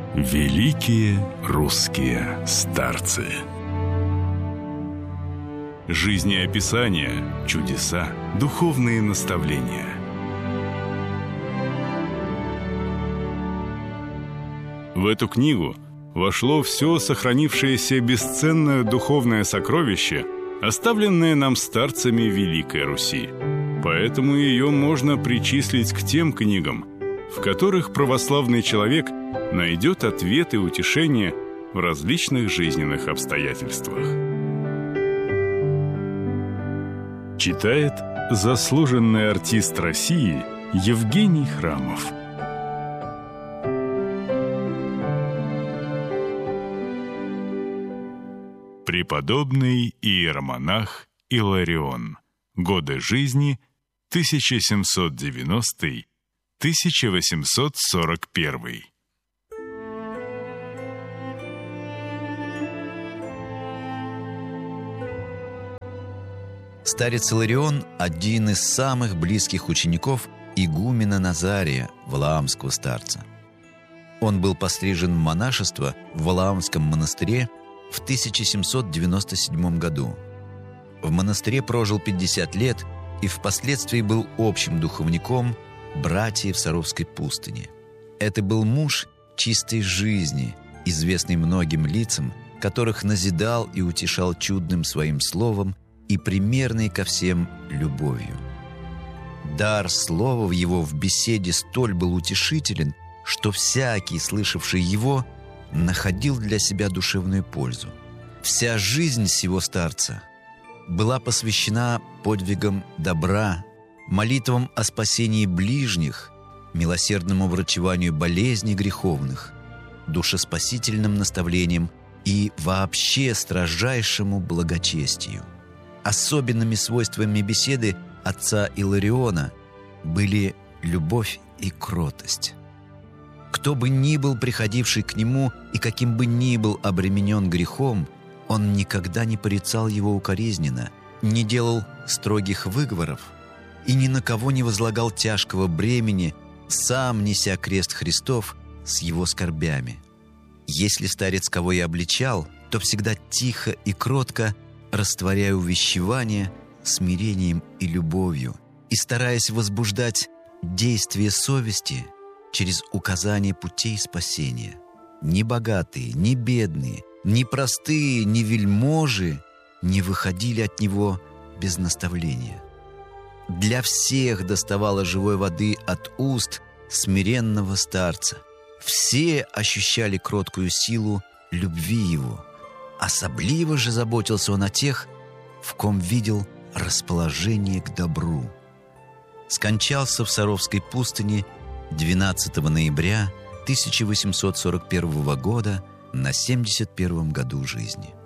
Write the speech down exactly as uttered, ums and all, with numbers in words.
Великие русские старцы. Жизнеописания, чудеса, духовные наставления. В эту книгу вошло все сохранившееся бесценное духовное сокровище, оставленное нам старцами Великой Руси. Поэтому ее можно причислить к тем книгам, в которых православный человек найдет ответ и утешение в различных жизненных обстоятельствах. Читает заслуженный артист России Евгений Храмов. Преподобный иеромонах Иларион. Годы жизни тысяча семьсот девяностый — тысяча восемьсот сорок первый. Старец Иларион – один из самых близких учеников игумена Назария, валаамского старца. Он был пострижен в монашество в Валаамском монастыре в тысяча семьсот девяносто седьмом году. В монастыре прожил пятьдесят лет и впоследствии был общим духовником братьев Саровской пустыни. Это был муж чистой жизни, известный многим лицам, которых назидал и утешал чудным своим словом и примерной ко всем любовью. Дар слова в его в беседе столь был утешителен, что всякий, слышавший его, находил для себя душевную пользу. Вся жизнь сего старца была посвящена подвигам добра, молитвам о спасении ближних, милосердному врачеванию болезней греховных, душеспасительным наставлениям и вообще строжайшему благочестию. Особенными свойствами беседы отца Илариона были любовь и кротость. Кто бы ни был приходивший к нему и каким бы ни был обременен грехом, он никогда не порицал его укоризненно, не делал строгих выговоров и ни на кого не возлагал тяжкого бремени, сам неся крест Христов с его скорбями. Если старец кого и обличал, то всегда тихо и кротко, растворяя увещевания смирением и любовью и стараясь возбуждать действие совести через указание путей спасения. Ни богатые, ни бедные, ни простые, ни вельможи не выходили от него без наставления. Для всех доставало живой воды от уст смиренного старца. Все ощущали кроткую силу любви его. Особливо же заботился он о тех, в ком видел расположение к добру. Скончался в Саровской пустыне двенадцатого ноября тысяча восемьсот сорок первого года на семьдесят первом году жизни.